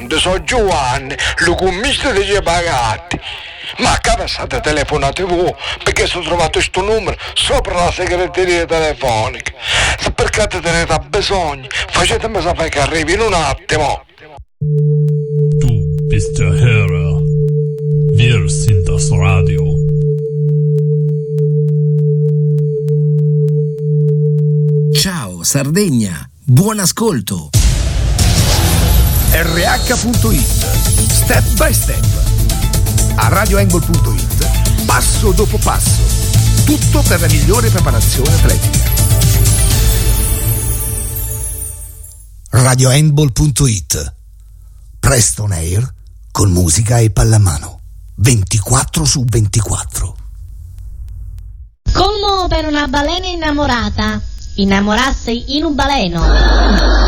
Pronto, sono Giovanni, il commista di Cepagatti. Ma che state telefonate voi? Perché sono trovato questo numero sopra la segreteria telefonica. Se perché tenete bisogno, facetemi sapere che arrivi in un attimo. Du bist der Hörer. Wir sind das Radio. Ciao Sardegna, buon ascolto. RH.it, step by step. A radioangle.it, passo dopo passo. Tutto per la migliore preparazione atletica. radiohandball.it, Preston Air con musica e pallamano 24/24. Come per una balena innamorata innamorarsi in un baleno.